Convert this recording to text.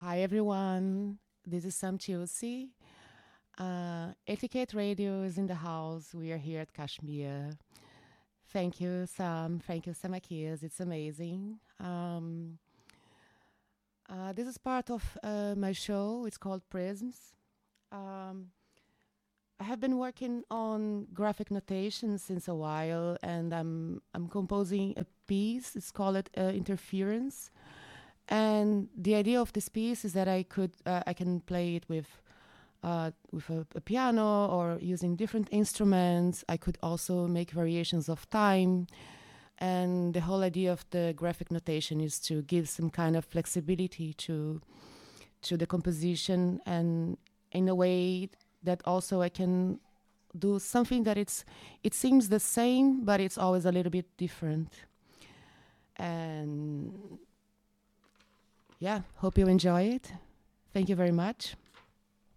Hi everyone, this is Sam Chilsi. Etiquette Radio is in the house. We are here at Kashmir. Thank you, Sam. Thank you, Samakias. It's amazing. This is part of my show. It's called Prisms. Um, I have been working on graphic notation since a while, and I'm composing a piece. It's called Interference. And the idea of this piece is that I can play it with a piano or using different instruments. I could also make variations of time. And the whole idea of the graphic notation is to give some kind of flexibility to the composition, and in a way that also I can do something that it seems the same, but it's always a little bit different. And yeah, hope you enjoy it. Thank you very much.